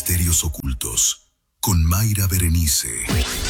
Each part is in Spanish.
Misterios Ocultos, con Mayra Berenice.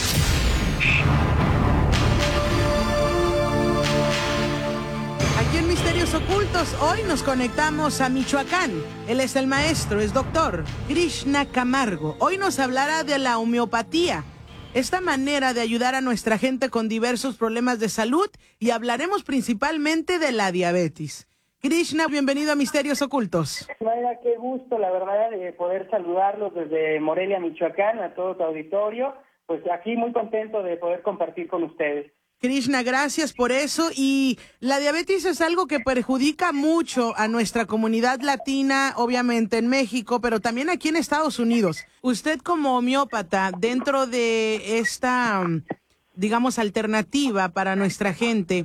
Aquí en Misterios Ocultos, hoy nos conectamos a Michoacán. Él es el maestro, es doctor Krishna Camargo. Hoy nos hablará de la homeopatía, esta manera de ayudar a nuestra gente con diversos problemas de salud, y hablaremos principalmente de la diabetes. Krishna, bienvenido a Misterios Ocultos. Mayra, qué gusto, la verdad, de poder saludarlos desde Morelia, Michoacán, a todo tu auditorio. Pues aquí muy contento de poder compartir con ustedes. Krishna, gracias por eso. Y la diabetes es algo que perjudica mucho a nuestra comunidad latina, obviamente en México, pero también aquí en Estados Unidos. Usted como homeópata, dentro de esta, digamos, alternativa para nuestra gente,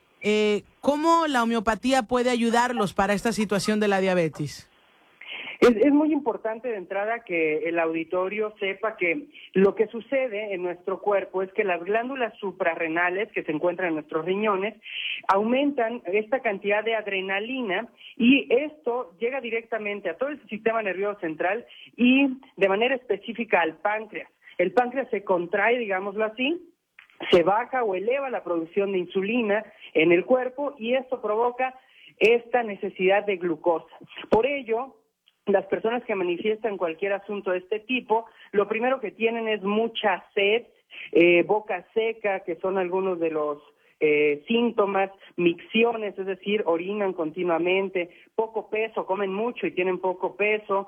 ¿cómo la homeopatía puede ayudarlos para esta situación de la diabetes? Es muy importante de entrada que el auditorio sepa que lo que sucede en nuestro cuerpo es que las glándulas suprarrenales que se encuentran en nuestros riñones aumentan esta cantidad de adrenalina, y esto llega directamente a todo el sistema nervioso central y de manera específica al páncreas. El páncreas se contrae, digámoslo así, se baja o eleva la producción de insulina en el cuerpo, y esto provoca esta necesidad de glucosa. Por ello, las personas que manifiestan cualquier asunto de este tipo, lo primero que tienen es mucha sed, boca seca, que son algunos de los síntomas, micciones, es decir, orinan continuamente, poco peso, comen mucho y tienen poco peso.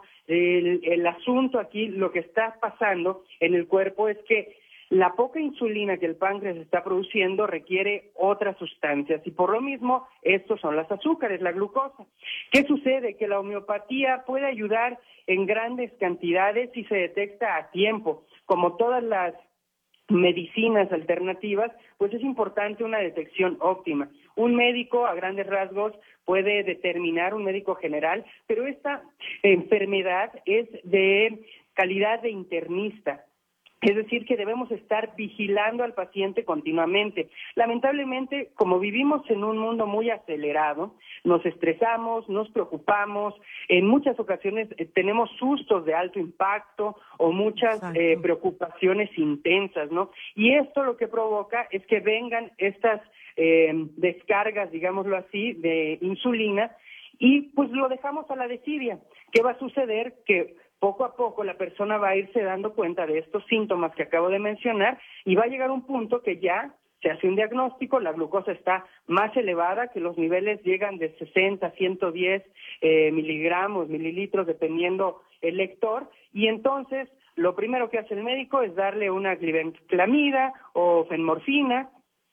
El asunto aquí, lo que está pasando en el cuerpo es que la poca insulina que el páncreas está produciendo requiere otras sustancias, y por lo mismo estos son los azúcares, la glucosa. ¿Qué sucede? Que la homeopatía puede ayudar en grandes cantidades si se detecta a tiempo. Como todas las medicinas alternativas, pues es importante una detección óptima. Un médico, a grandes rasgos, puede determinar, un médico general, pero esta enfermedad es de calidad de internista. Es decir, que debemos estar vigilando al paciente continuamente. Lamentablemente, como vivimos en un mundo muy acelerado, nos estresamos, nos preocupamos, en muchas ocasiones tenemos sustos de alto impacto o muchas preocupaciones intensas, ¿no? Y esto lo que provoca es que vengan estas descargas, digámoslo así, de insulina, y pues lo dejamos a la desidia. ¿Qué va a suceder? Que poco a poco la persona va a irse dando cuenta de estos síntomas que acabo de mencionar, y va a llegar un punto que ya se hace un diagnóstico, la glucosa está más elevada, que los niveles llegan de 60 a 110 miligramos, mililitros, dependiendo el lector, y entonces lo primero que hace el médico es darle una glibenclamida o fenmorfina,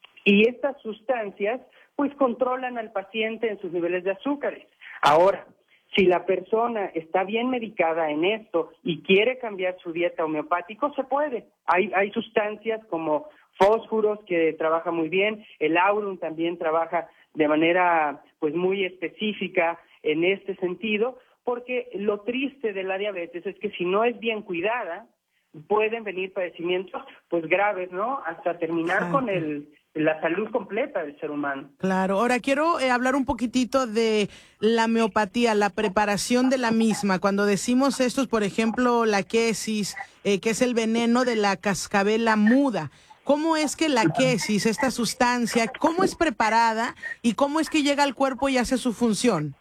y estas sustancias pues controlan al paciente en sus niveles de azúcares. Ahora, si la persona está bien medicada en esto y quiere cambiar su dieta homeopático, se puede. Hay sustancias como fósforos que trabaja muy bien, el aurum también trabaja de manera pues muy específica en este sentido, porque lo triste de la diabetes es que si no es bien cuidada, pueden venir padecimientos pues graves, ¿no? Hasta terminar con la salud completa del ser humano. Claro. Ahora quiero hablar un poquitito de la homeopatía, la preparación de la misma. Cuando decimos estos, por ejemplo, la quesis, que es el veneno de la cascabela muda. ¿Cómo es que la quesis, esta sustancia, cómo es preparada y cómo es que llega al cuerpo y hace su función?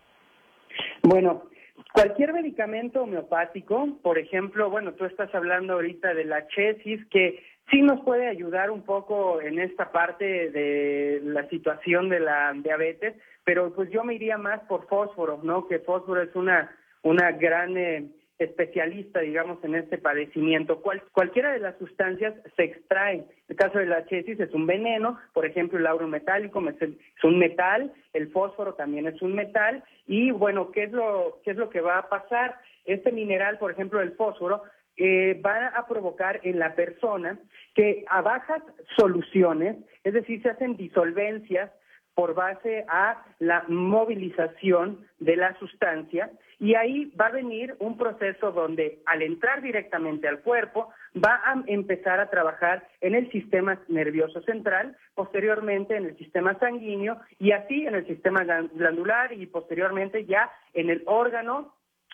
Bueno, cualquier medicamento homeopático, por ejemplo, bueno, tú estás hablando ahorita de la quesis, que sí nos puede ayudar un poco en esta parte de la situación de la diabetes, pero pues yo me iría más por fósforo, ¿no? Que fósforo es una gran especialista, digamos, en este padecimiento. Cualquiera de las sustancias se extrae. El caso de la quesis es un veneno, por ejemplo, el aurum metálico es un metal, el fósforo también es un metal, y bueno, ¿qué es lo que va a pasar? Este mineral, por ejemplo, el fósforo, va a provocar en la persona que a bajas soluciones, es decir, se hacen disolvencias por base a la movilización de la sustancia, y ahí va a venir un proceso donde al entrar directamente al cuerpo va a empezar a trabajar en el sistema nervioso central, posteriormente en el sistema sanguíneo, y así en el sistema glandular, y posteriormente ya en el órgano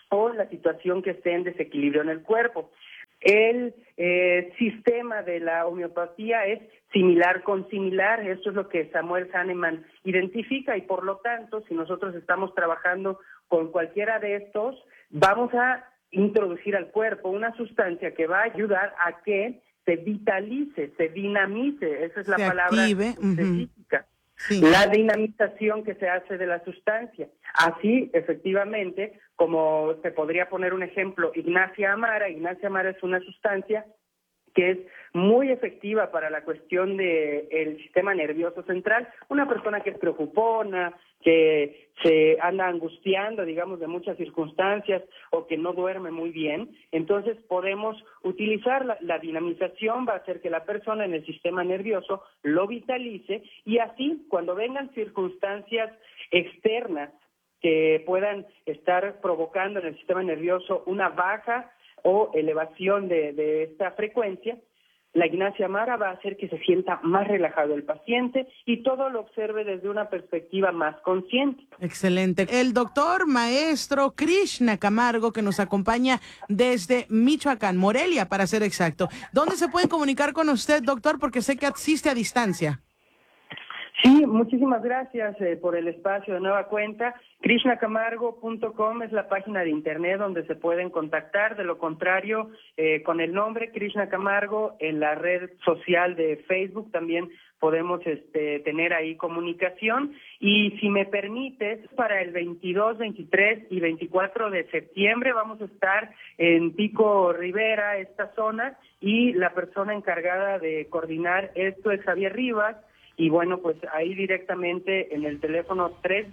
o la situación que esté en desequilibrio en el cuerpo. El sistema de la homeopatía es similar con similar, eso es lo que Samuel Hahnemann identifica, y por lo tanto, si nosotros estamos trabajando con cualquiera de estos, vamos a introducir al cuerpo una sustancia que va a ayudar a que se vitalice, se dinamice, esa es la palabra específica. Sí. La dinamización que se hace de la sustancia. Así, efectivamente, como se podría poner un ejemplo, Ignacia Amara es una sustancia que es muy efectiva para la cuestión del sistema nervioso central. Una persona que es preocupona, que se anda angustiando, digamos, de muchas circunstancias o que no duerme muy bien, entonces podemos utilizar la dinamización, va a hacer que la persona en el sistema nervioso lo vitalice, y así cuando vengan circunstancias externas que puedan estar provocando en el sistema nervioso una baja o elevación de esta frecuencia, la Ignacia Amara va a hacer que se sienta más relajado el paciente y todo lo observe desde una perspectiva más consciente. Excelente. El doctor maestro Krishna Camargo, que nos acompaña desde Michoacán, Morelia, para ser exacto. ¿Dónde se pueden comunicar con usted, doctor? Porque sé que asiste a distancia. Sí, muchísimas gracias por el espacio de nueva cuenta. KrishnaCamargo.com es la página de internet donde se pueden contactar. De lo contrario, con el nombre Krishna Camargo en la red social de Facebook también podemos tener ahí comunicación. Y si me permites, para el 22, 23 y 24 de septiembre vamos a estar en Pico Rivera, esta zona, y la persona encargada de coordinar esto es Javier Rivas. Y bueno, pues ahí directamente en el teléfono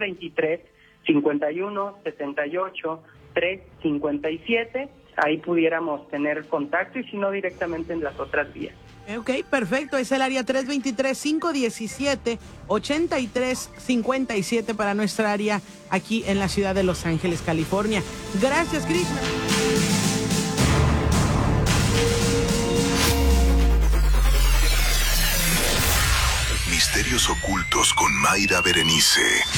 323-51-78-357, ahí pudiéramos tener contacto, y si no, directamente en las otras vías. Ok, perfecto, es el área 323-517-8357 para nuestra área aquí en la ciudad de Los Ángeles, California. Gracias, Krishna. Misterios ocultos con Mayra Berenice.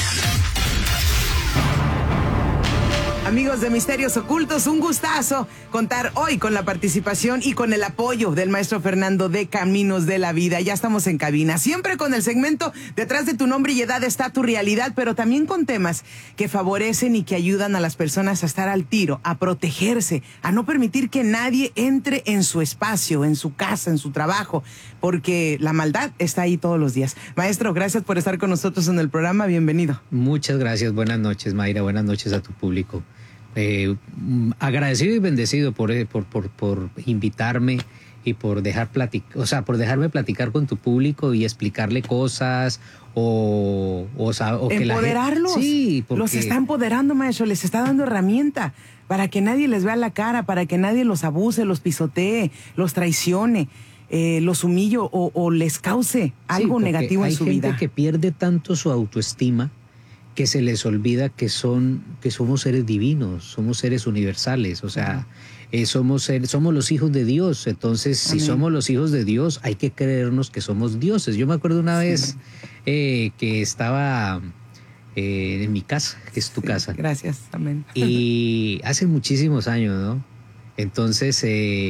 Amigos de Misterios Ocultos, un gustazo contar hoy con la participación y con el apoyo del maestro Fernando de Caminos de la Vida. Ya estamos en cabina, siempre con el segmento Detrás de tu nombre y edad está tu realidad, pero también con temas que favorecen y que ayudan a las personas a estar al tiro, a protegerse, a no permitir que nadie entre en su espacio, en su casa, en su trabajo, porque la maldad está ahí todos los días. Maestro, gracias por estar con nosotros en el programa, bienvenido. Muchas gracias, buenas noches, Mayra, buenas noches a tu público. Agradecido y bendecido por invitarme y por dejarme platicar con tu público y explicarle cosas o que empoderarlos. Sí, porque los está empoderando, maestro, les está dando herramienta para que nadie les vea la cara, para que nadie los abuse, los pisotee, los traicione, los humille o les cause algo negativo en su vida. Hay gente que pierde tanto su autoestima que se les olvida que somos seres divinos, somos seres universales, o sea, somos los hijos de Dios. Entonces, si somos los hijos de Dios, hay que creernos que somos dioses. Yo me acuerdo una vez que estaba en mi casa, que es tu casa. Gracias, amén. Y hace muchísimos años, ¿no? Entonces,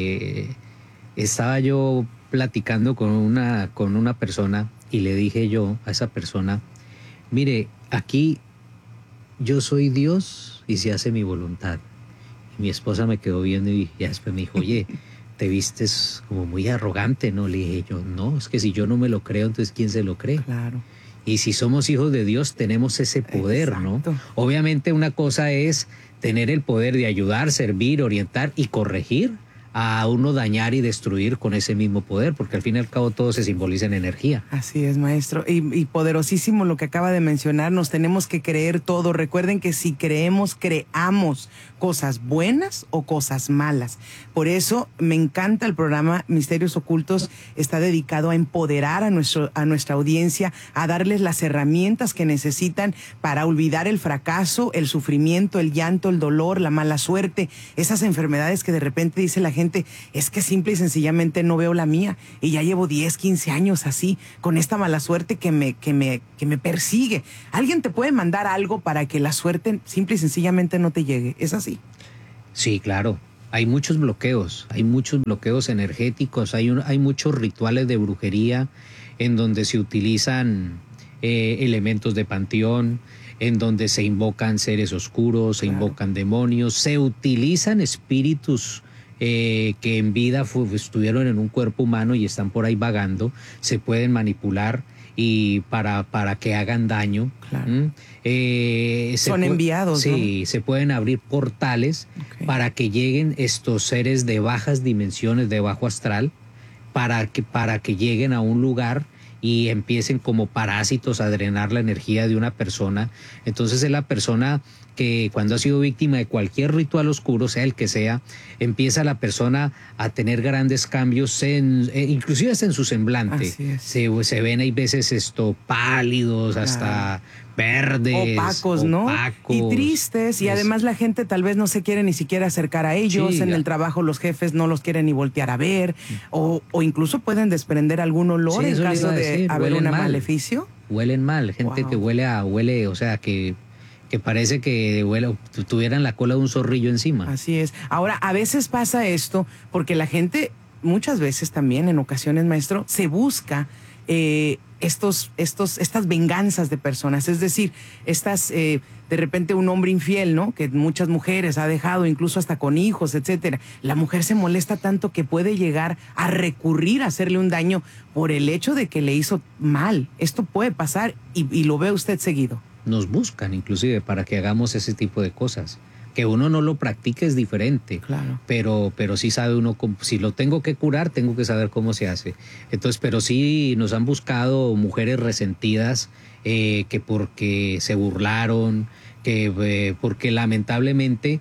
estaba yo platicando con una persona y le dije yo a esa persona, mire, aquí yo soy Dios y se hace mi voluntad. Y mi esposa me quedó viendo y ya después me dijo, oye, te vistes como muy arrogante, ¿no? Le dije yo, no, es que si yo no me lo creo, entonces ¿quién se lo cree? Claro. Y si somos hijos de Dios, tenemos ese poder, exacto, ¿no? Obviamente una cosa es tener el poder de ayudar, servir, orientar y corregir, a uno dañar y destruir con ese mismo poder, porque al fin y al cabo todo se simboliza en energía. Así es, maestro. Y poderosísimo lo que acaba de mencionar, nos tenemos que creer todo. Recuerden que si creemos, creamos cosas buenas o cosas malas. Por eso me encanta el programa Misterios Ocultos, está dedicado a empoderar a nuestra audiencia, a darles las herramientas que necesitan para olvidar el fracaso, el sufrimiento, el llanto, el dolor, la mala suerte, esas enfermedades que de repente dice la gente, es que simple y sencillamente no veo la mía y ya llevo 10, 15 años así, con esta mala suerte que me persigue. ¿Alguien te puede mandar algo para que la suerte simple y sencillamente no te llegue? ¿Es así? Sí, claro. Hay muchos bloqueos energéticos, hay muchos rituales de brujería en donde se utilizan elementos de panteón, en donde se invocan seres oscuros, se invocan demonios, se utilizan espíritus que en vida estuvieron en un cuerpo humano y están por ahí vagando, se pueden manipular y para que hagan daño. Claro. Son enviados, sí, ¿no? Se pueden abrir portales para que lleguen estos seres de bajas dimensiones, de bajo astral, para que lleguen a un lugar y empiecen como parásitos a drenar la energía de una persona. Entonces es la persona que cuando ha sido víctima de cualquier ritual oscuro, sea el que sea, empieza la persona a tener grandes cambios, inclusive hasta en su semblante. Se ven, hay veces pálidos, hasta verdes, opacos, ¿no? Y tristes, y además la gente tal vez no se quiere ni siquiera acercar a ellos. Sí, en el trabajo los jefes no los quieren ni voltear a ver, o incluso pueden desprender algún olor en caso de haber un maleficio. Huelen mal, gente que huele, o sea, que parece que tuvieran la cola de un zorrillo encima. Así es. Ahora, a veces pasa esto porque la gente, muchas veces también, en ocasiones, maestro, se busca estas venganzas de personas. Es decir, de repente un hombre infiel, ¿no? Que muchas mujeres ha dejado, incluso hasta con hijos, etcétera. La mujer se molesta tanto que puede llegar a recurrir a hacerle un daño por el hecho de que le hizo mal. Esto puede pasar y lo ve usted seguido. Nos buscan inclusive para que hagamos ese tipo de cosas. Que uno no lo practique es diferente, claro. pero sí sabe uno, si lo tengo que curar, tengo que saber cómo se hace. Entonces, pero sí nos han buscado mujeres resentidas, que porque se burlaron, porque lamentablemente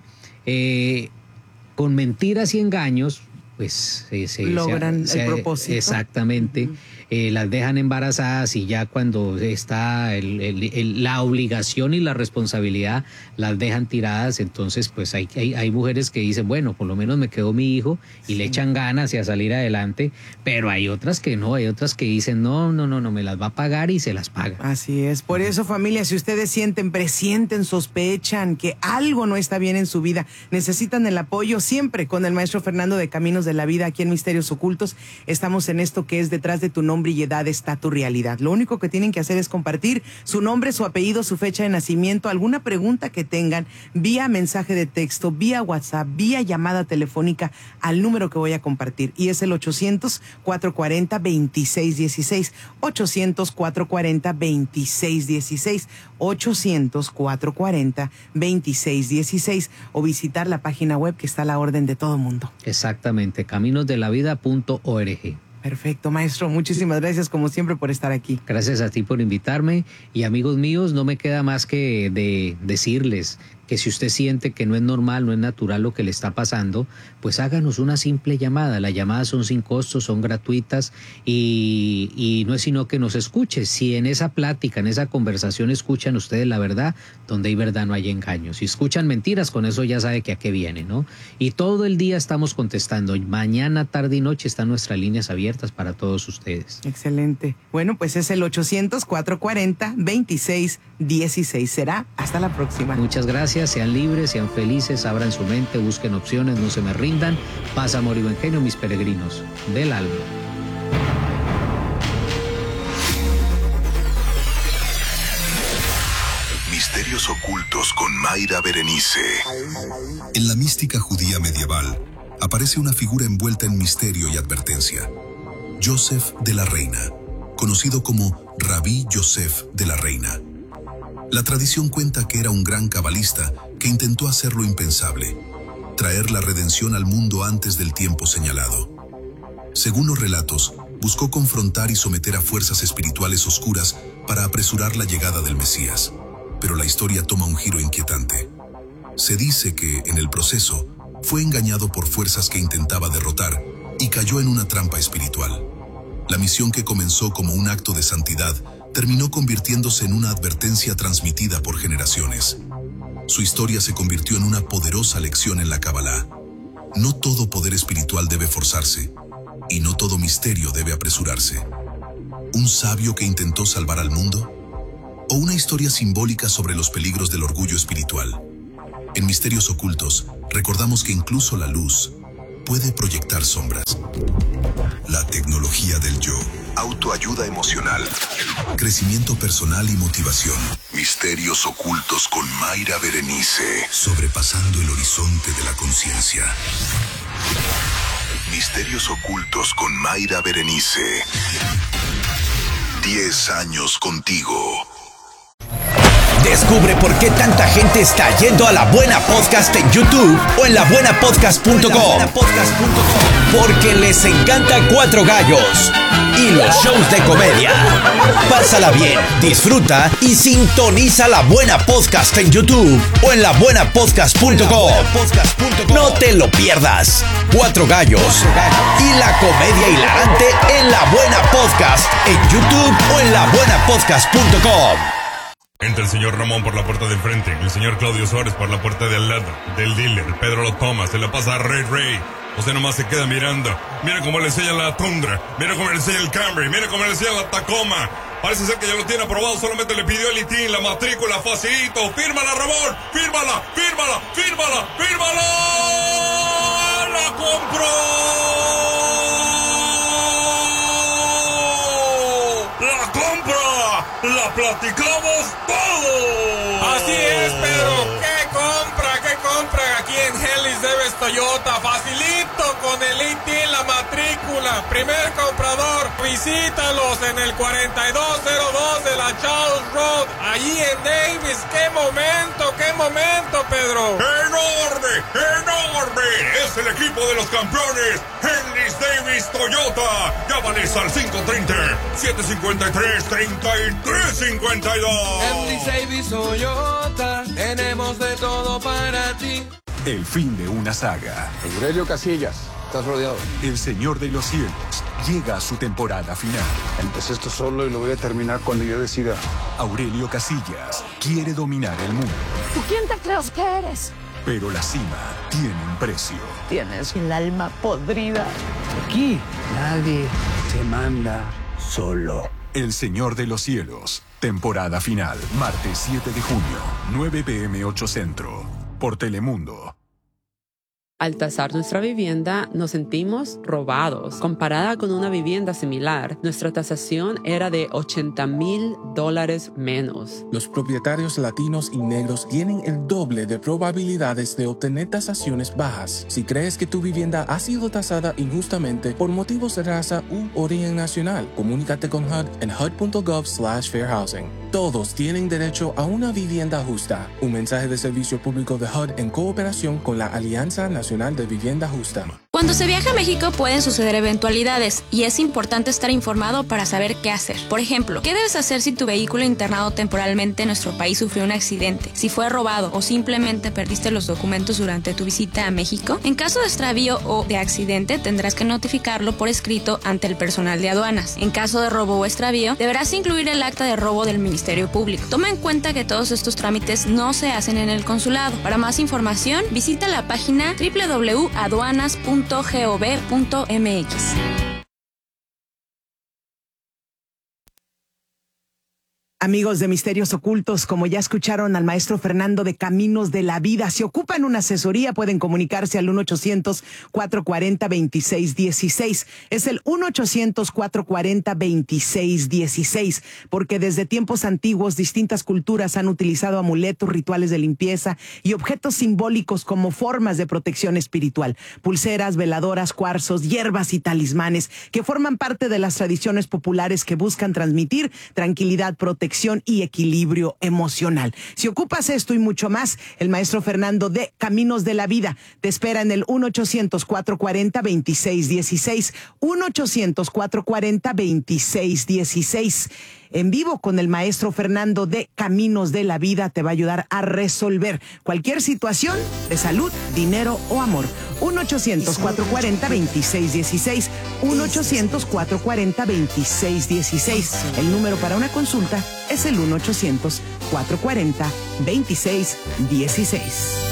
con mentiras y engaños, pues logran el propósito. Exactamente. Las dejan embarazadas y ya cuando está la obligación y la responsabilidad las dejan tiradas. Entonces pues hay mujeres que dicen, bueno, por lo menos me quedó mi hijo y le echan ganas y a salir adelante, pero hay otras que no, hay otras que dicen no, me las va a pagar y se las paga. Así es. Por eso, familia, si ustedes presienten, sospechan que algo no está bien en su vida, necesitan el apoyo, siempre con el maestro Fernando de Caminos de la Vida aquí en Misterios Ocultos. Estamos en esto que es Detrás de tu nombre y edad está tu realidad. Lo único que tienen que hacer es compartir su nombre, su apellido, su fecha de nacimiento, alguna pregunta que tengan vía mensaje de texto, vía WhatsApp, vía llamada telefónica al número que voy a compartir, y es el 800-440-2616, 800-440-2616, 800-440-2616, o visitar la página web que está a la orden de todo mundo. Exactamente, caminosdelavida.org. Perfecto, maestro. Muchísimas gracias, como siempre, por estar aquí. Gracias a ti por invitarme. Y amigos míos, no me queda más que de decirles que si usted siente que no es normal, no es natural lo que le está pasando, pues háganos una simple llamada. Las llamadas son sin costo, son gratuitas y no es sino que nos escuche. Si en esa plática, en esa conversación escuchan ustedes la verdad, donde hay verdad no hay engaño. Si escuchan mentiras, con eso ya sabe que a qué viene, ¿no? Y todo el día estamos contestando. Mañana, tarde y noche están nuestras líneas abiertas para todos ustedes. Excelente. Bueno, pues es el 800-440-2616. Será hasta la próxima. Muchas gracias. Sean libres, sean felices, abran su mente, busquen opciones, no se me rindan. Paz, amor y buen genio, mis peregrinos del alma. Misterios ocultos con Mayra Berenice. En la mística judía medieval aparece una figura envuelta en misterio y advertencia. Joseph de la Reina, conocido como Rabí Yosef de la Reina. La tradición cuenta que era un gran cabalista que intentó hacer lo impensable, traer la redención al mundo antes del tiempo señalado. Según los relatos, buscó confrontar y someter a fuerzas espirituales oscuras para apresurar la llegada del Mesías, pero la historia toma un giro inquietante. Se dice que, en el proceso, fue engañado por fuerzas que intentaba derrotar y cayó en una trampa espiritual. La misión que comenzó como un acto de santidad terminó convirtiéndose en una advertencia transmitida por generaciones. Su historia se convirtió en una poderosa lección en la Kabbalah. No todo poder espiritual debe forzarse, y no todo misterio debe apresurarse. ¿Un sabio que intentó salvar al mundo? ¿O una historia simbólica sobre los peligros del orgullo espiritual? En Misterios Ocultos, recordamos que incluso la luz puede proyectar sombras. La tecnología del yo. Autoayuda emocional. Crecimiento personal y motivación. Misterios Ocultos con Mayra Berenice. Sobrepasando el horizonte de la conciencia. Misterios Ocultos con Mayra Berenice. 10 años contigo. Descubre por qué tanta gente está yendo a La Buena Podcast en YouTube o en labuenapodcast.com. Porque les encanta Cuatro Gallos y los shows de comedia. Pásala bien, disfruta y sintoniza La Buena Podcast en YouTube o en labuenapodcast.com. No te lo pierdas. Cuatro Gallos y la comedia hilarante en La Buena Podcast en YouTube o en labuenapodcast.com. Entra el señor Ramón por la puerta de enfrente, el señor Claudio Suárez por la puerta de al lado, del dealer, Pedro lo toma, se la pasa a Rey. Usted nomás se queda mirando. Mira cómo le enseña la Tundra, mira cómo le enseña el Camry, mira cómo le enseña la Tacoma. Parece ser que ya lo tiene aprobado, solamente le pidió el ITIN, la matrícula, facilito. Fírmala, Ramón, fírmala. ¡La compró! ¡La compra! ¡La platicamos todo! Así es, Pedro. ¿Qué compra? Aquí en Hellis Debes Toyota. Facilito con el ITIN, la matrícula. Primer comprador, visítalos en el 4202 de la Charles Road, allí en Davis. ¡Qué momento, Pedro! ¡Enorme! Es el equipo de los campeones, Hellis Davis Toyota. Llámales al 530-753-3352. Hellis Davis Toyota, tenemos de todo para ti. El fin de una saga. Aurelio Casillas, estás rodeado. El Señor de los Cielos llega a su temporada final. Empecé esto solo y lo voy a terminar cuando yo decida. Aurelio Casillas quiere dominar el mundo. ¿Tú quién te crees que eres? Pero la cima tiene un precio. Tienes el alma podrida. Aquí nadie se manda solo. El Señor de los Cielos, temporada final, martes 7 de junio, 9 p.m. 8 Centro, por Telemundo. Al tasar nuestra vivienda, nos sentimos robados. Comparada con una vivienda similar, nuestra tasación era de $80,000 menos. Los propietarios latinos y negros tienen el doble de probabilidades de obtener tasaciones bajas. Si crees que tu vivienda ha sido tasada injustamente por motivos de raza u origen nacional, comunícate con HUD en hud.gov/fairhousing. Todos tienen derecho a una vivienda justa. Un mensaje de servicio público de HUD en cooperación con la Alianza Nacional de Vivienda Justa. Cuando se viaja a México pueden suceder eventualidades y es importante estar informado para saber qué hacer. Por ejemplo, ¿qué debes hacer si tu vehículo internado temporalmente en nuestro país sufrió un accidente? Si fue robado o simplemente perdiste los documentos durante tu visita a México. En caso de extravío o de accidente tendrás que notificarlo por escrito ante el personal de aduanas. En caso de robo o extravío deberás incluir el acta de robo del Ministerio Público. Toma en cuenta que todos estos trámites no se hacen en el consulado. Para más información visita la página www.aduanas.gov.mx. Amigos de Misterios Ocultos, como ya escucharon al maestro Fernando de Caminos de la Vida, si ocupan una asesoría pueden comunicarse al 1-800-440-2616. Es el 1-800-440-2616, porque desde tiempos antiguos distintas culturas han utilizado amuletos, rituales de limpieza y objetos simbólicos como formas de protección espiritual. Pulseras, veladoras, cuarzos, hierbas y talismanes que forman parte de las tradiciones populares que buscan transmitir tranquilidad, protección y equilibrio emocional. Si ocupas esto y mucho más, el maestro Fernando de Caminos de la Vida te espera en el 1-800-440-2616, 1-800-440-2616. En vivo con el maestro Fernando de Caminos de la Vida te va a ayudar a resolver cualquier situación de salud, dinero o amor. 1-800-440-2616, 1-800-440-2616. El número para una consulta es el 1-800-440-2616.